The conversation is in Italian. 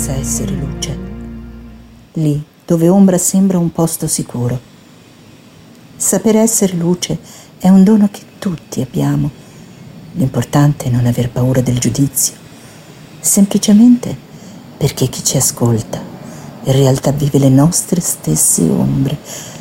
possa essere luce, lì dove ombra sembra un posto sicuro. Sapere essere luce è un dono che tutti abbiamo. L'importante è non aver paura del giudizio, semplicemente perché chi ci ascolta in realtà vive le nostre stesse ombre,